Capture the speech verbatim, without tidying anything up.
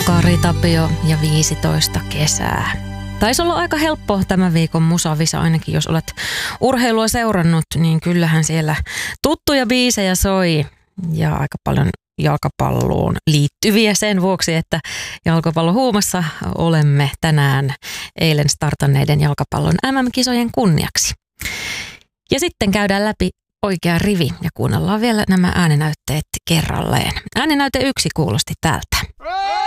Kari Tapio ja viisitoista kesää. Taisi olla aika helppo tämän viikon musavisa, ainakin jos olet urheilua seurannut, niin kyllähän siellä tuttuja biisejä soi ja aika paljon jalkapalloon liittyviä sen vuoksi, että jalkapallohuumassa olemme tänään eilen startanneiden jalkapallon M M-kisojen kunniaksi. Ja sitten käydään läpi oikea rivi ja kuunnellaan vielä nämä ääninäytteet kerralleen. Ääninäyte yksi kuulosti tältä.